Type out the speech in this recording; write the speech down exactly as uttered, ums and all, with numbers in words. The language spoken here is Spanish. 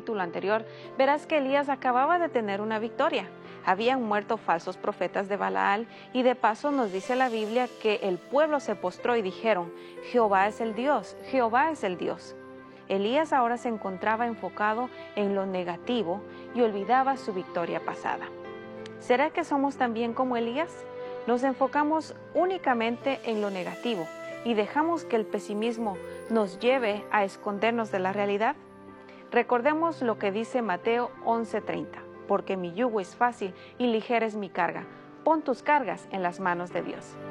capítulo anterior, verás que Elías acababa de tener una victoria. Habían muerto falsos profetas de Baal y de paso nos dice la Biblia que el pueblo se postró y dijeron, Jehová es el Dios, Jehová es el Dios. Elías ahora se encontraba enfocado en lo negativo y olvidaba su victoria pasada. ¿Será que somos también como Elías? Nos enfocamos únicamente en lo negativo y dejamos que el pesimismo nos lleve a escondernos de la realidad. Recordemos lo que dice Mateo once treinta, porque mi yugo es fácil y ligera es mi carga. Pon tus cargas en las manos de Dios.